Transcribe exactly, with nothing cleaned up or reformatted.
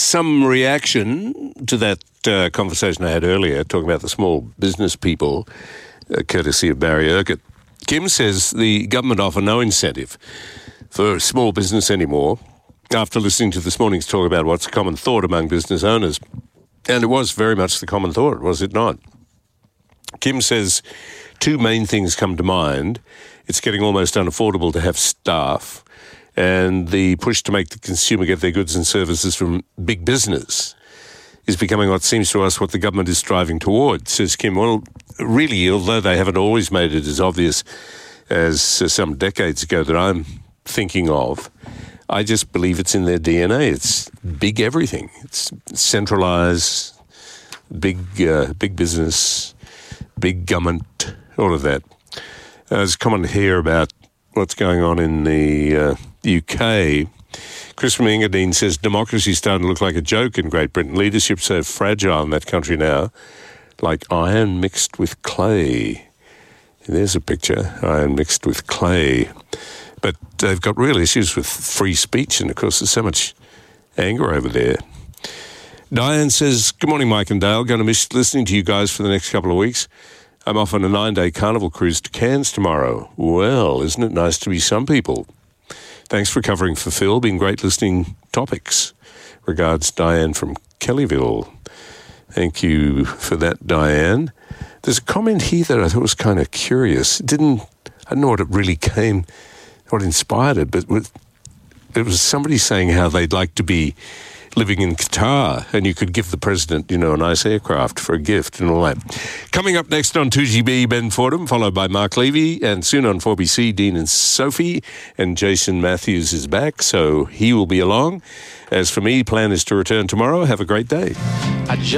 some reaction to that uh, conversation I had earlier, talking about the small business people, uh, courtesy of Barry Urquhart. Kim says the government offer no incentive for small business anymore after listening to this morning's talk about what's a common thought among business owners. And it was very much the common thought, was it not? Kim says two main things come to mind. It's getting almost unaffordable to have staff, and the push to make the consumer get their goods and services from big business is becoming what seems to us what the government is striving towards, says Kim. Well, really, although they haven't always made it as obvious as uh, some decades ago that I'm thinking of, I just believe it's in their D N A. It's big everything. It's centralised, big, uh, big business, big government, all of that. Uh, there's a comment here about what's going on in the uh, U K. Chris from Engadine says democracy's starting to look like a joke in Great Britain. Leadership's so fragile in that country now, like iron mixed with clay. There's a picture, iron mixed with clay. But they've got real issues with free speech, and of course there's so much anger over there. Diane says, good morning, Mike and Dale. Going to miss listening to you guys for the next couple of weeks. I'm off on a nine-day carnival cruise to Cairns tomorrow. Well, isn't it nice to be some people? Thanks for covering for Phil. Been great listening topics. Regards, Diane from Kellyville. Thank you for that, Diane. There's a comment here that I thought was kind of curious. It didn't, I don't know what it really came, what inspired it, but it was somebody saying how they'd like to be living in Qatar, and you could give the president, you know, a nice aircraft for a gift and all that. Coming up next on two G B, Ben Fordham, followed by Mark Levy, and soon on four B C, Dean and Sophie, and Jason Matthews is back, so he will be along. As for me, plan is to return tomorrow. Have a great day. I just